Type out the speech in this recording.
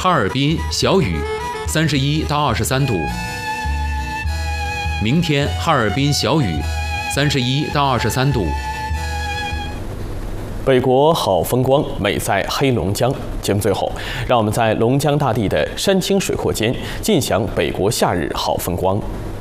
哈尔滨小雨，31到23度。明天哈尔滨小雨，31到23度。 北国好风光，美在黑龙江。节目最后，让我们在龙江大地的山清水阔间，尽享北国夏日好风光。